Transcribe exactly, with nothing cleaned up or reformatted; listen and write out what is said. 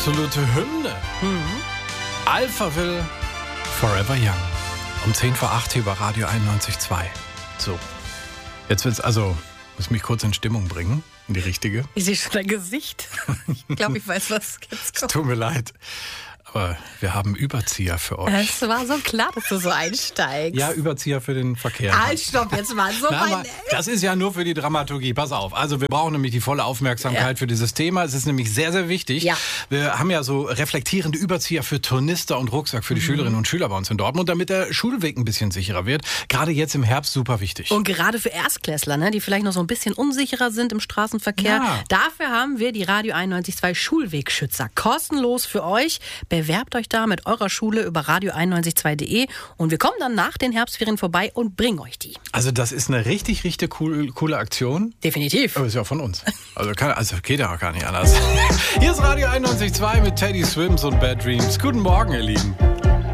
absolute Hymne. Mhm. Alphaville, Forever Young. Um zehn vor acht hier über Radio einundneunzig Komma zwei. So, jetzt wird's also, muss mich kurz in Stimmung bringen, in die richtige. Ich sehe schon dein Gesicht. Ich glaube, ich weiß, was jetzt kommt. Es tut mir leid. Aber wir haben Überzieher für euch. Es war so klar, dass du so einsteigst. Ja, Überzieher für den Verkehr. Halt, stopp, jetzt mal so Na, mein... Das ist ja nur für die Dramaturgie. Pass auf. Also wir brauchen nämlich die volle Aufmerksamkeit ja. für dieses Thema. Es ist nämlich sehr, sehr wichtig. Ja. Wir haben ja so reflektierende Überzieher für Turnister und Rucksack für die mhm. Schülerinnen und Schüler bei uns in Dortmund, damit der Schulweg ein bisschen sicherer wird. Gerade jetzt im Herbst super wichtig. Und gerade für Erstklässler, ne, die vielleicht noch so ein bisschen unsicherer sind im Straßenverkehr. Ja. Dafür haben wir die Radio einundneunzig Komma zwei Schulwegschützer. Kostenlos für euch. Bewerbt euch da mit eurer Schule über radio einundneunzig Komma zwei punkt de und wir kommen dann nach den Herbstferien vorbei und bringen euch die. Also das ist eine richtig, richtig cool, coole Aktion. Definitiv. Aber ist ja von uns. Also, kann, also geht ja auch gar nicht anders. Hier ist Radio einundneunzig Komma zwei mit Teddy Swims und Bad Dreams. Guten Morgen, ihr Lieben.